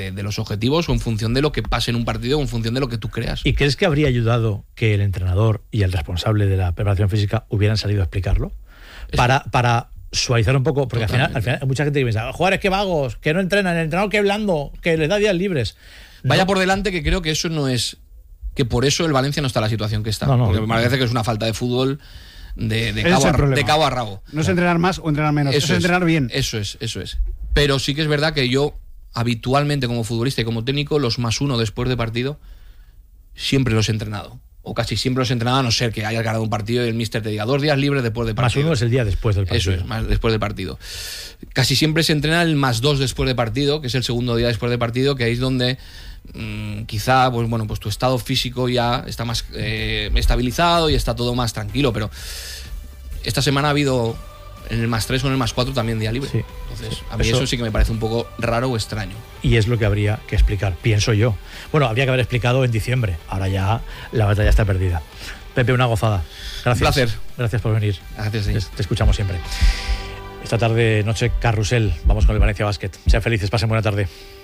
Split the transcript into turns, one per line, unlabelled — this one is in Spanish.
de los objetivos o en función de lo que pase en un partido o en función de lo que tú creas.
¿Y crees que habría ayudado que el entrenador y el responsable de la preparación física hubieran salido a explicarlo? Para suavizar un poco, porque al final hay mucha gente que piensa, jugadores que vagos, que no entrenan, el entrenador que blando, que les da días libres.
Vaya por delante que creo que eso no es, que por eso el Valencia no está en la situación que está. Porque me parece que es una falta de fútbol de cabo a rabo.
No es entrenar más o entrenar menos, es entrenar bien.
Eso es. Pero sí que es verdad que yo, habitualmente como futbolista y como técnico, los +1 después de partido, siempre los he entrenado. O casi siempre los he entrenado, a no ser que hayas ganado un partido y el míster te diga 2 días libres después de partido.
+1 es el día después del partido.
Eso es, más después del partido. Casi siempre se entrena el +2 después de partido, que es el segundo día después de partido, que ahí es donde quizá pues tu estado físico ya está más estabilizado y está todo más tranquilo, pero esta semana ha habido en el +3 o en el +4 también día libre. Sí. Entonces, a mí eso sí que me parece un poco raro o extraño.
Y es lo que habría que explicar, pienso yo. Bueno, habría que haber explicado en diciembre. Ahora ya la batalla está perdida. Pepe, una gozada. Gracias.
Un placer.
Gracias por venir.
Gracias, sí.
Te escuchamos siempre. Esta tarde, noche carrusel. Vamos con el Valencia Basket. Sean felices, pasen buena tarde.